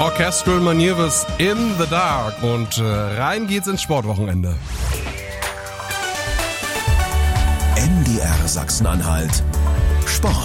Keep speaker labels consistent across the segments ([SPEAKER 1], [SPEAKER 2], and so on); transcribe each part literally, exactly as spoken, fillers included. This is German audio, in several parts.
[SPEAKER 1] Orchestral Maneuvers in the Dark und äh, rein geht's ins Sportwochenende.
[SPEAKER 2] M D R Sachsen-Anhalt Sport.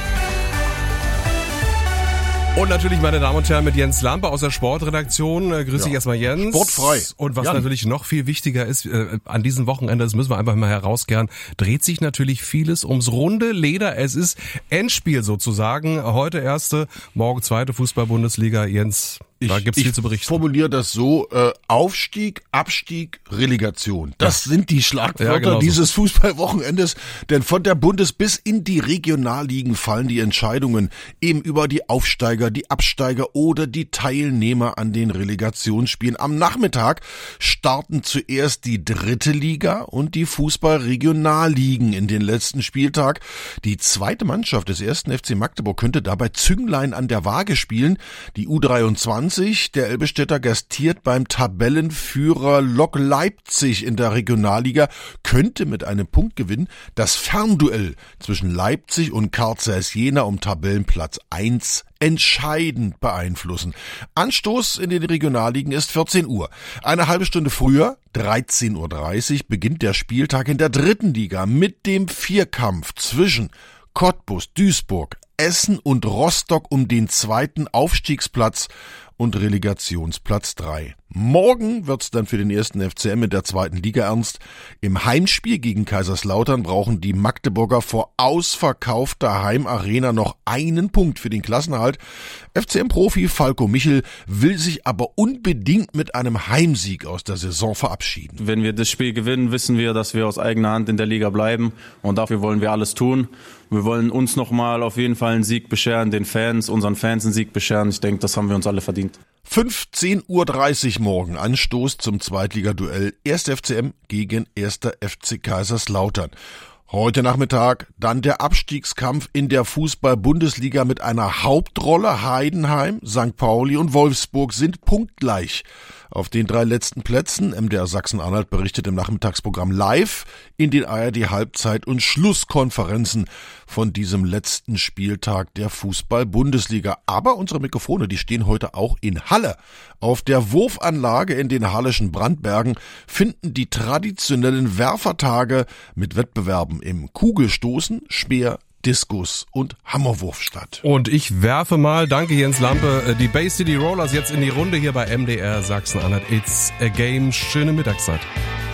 [SPEAKER 1] Und natürlich, meine Damen und Herren, mit Jens Lampe aus der Sportredaktion. Äh, grüß dich
[SPEAKER 3] ja.
[SPEAKER 1] erstmal, Jens.
[SPEAKER 3] Sportfrei.
[SPEAKER 1] Und was
[SPEAKER 3] Jan.
[SPEAKER 1] natürlich noch viel wichtiger ist, äh, an diesem Wochenende, das müssen wir einfach mal herauskehren, dreht sich natürlich vieles ums runde Leder. Es ist Endspiel sozusagen. Heute erste, morgen zweite Fußball-Bundesliga. Jens, da
[SPEAKER 3] Ich,
[SPEAKER 1] gibt's viel
[SPEAKER 3] ich
[SPEAKER 1] zu berichten.
[SPEAKER 3] formuliere das so, äh, Aufstieg, Abstieg, Relegation. Das
[SPEAKER 1] Ja.
[SPEAKER 3] sind die Schlagwörter
[SPEAKER 1] Ja, genau so.
[SPEAKER 3] dieses Fußballwochenendes, denn von der Bundes- bis in die Regionalligen fallen die Entscheidungen eben über die Aufsteiger, die Absteiger oder die Teilnehmer an den Relegationsspielen. Am Nachmittag starten zuerst die dritte Liga und die Fußball-Regionalligen in den letzten Spieltag. Die zweite Mannschaft des ersten F C Magdeburg könnte dabei Zünglein an der Waage spielen. Die U dreiundzwanzig der Elbestädter gastiert beim Tabellenführer Lok Leipzig in der Regionalliga, könnte mit einem Punktgewinn das Fernduell zwischen Leipzig und Carl Zeiss Jena um Tabellenplatz eins entscheidend beeinflussen. Anstoß in den Regionalligen ist vierzehn Uhr. Eine halbe Stunde früher, dreizehn Uhr dreißig, beginnt der Spieltag in der dritten Liga mit dem Vierkampf zwischen Cottbus, Duisburg, Essen und Rostock um den zweiten Aufstiegsplatz und Relegationsplatz drei. Morgen wird's dann für den ersten F C M in der zweiten Liga ernst. Im Heimspiel gegen Kaiserslautern brauchen die Magdeburger vor ausverkaufter Heimarena noch einen Punkt für den Klassenerhalt. F C M-Profi Falco Michel will sich aber unbedingt mit einem Heimsieg aus der Saison verabschieden.
[SPEAKER 4] Wenn wir das Spiel gewinnen, wissen wir, dass wir aus eigener Hand in der Liga bleiben und dafür wollen wir alles tun. Wir wollen uns nochmal auf jeden Fall einen Sieg bescheren, den Fans, unseren Fans einen Sieg bescheren. Ich denke, das haben wir uns alle verdient.
[SPEAKER 3] fünfzehn Uhr dreißig morgen Anstoß zum Zweitligaduell erster F C M gegen erster F C Kaiserslautern. Heute Nachmittag dann der Abstiegskampf in der Fußball-Bundesliga mit einer Hauptrolle. Heidenheim, Sankt Pauli und Wolfsburg sind punktgleich auf den drei letzten Plätzen. M D R Sachsen-Anhalt berichtet im Nachmittagsprogramm live in den A R D Halbzeit- und Schlusskonferenzen von diesem letzten Spieltag der Fußball-Bundesliga. Aber unsere Mikrofone, die stehen heute auch in Halle. Auf der Wurfanlage in den Hallischen Brandbergen finden die traditionellen Werfertage mit Wettbewerben im Kugelstoßen, Speer, Diskus und Hammerwurf statt.
[SPEAKER 1] Und ich werfe mal, danke Jens Lampe, die Bay City Rollers jetzt in die Runde hier bei M D R Sachsen-Anhalt. It's a Game. Schöne Mittagszeit.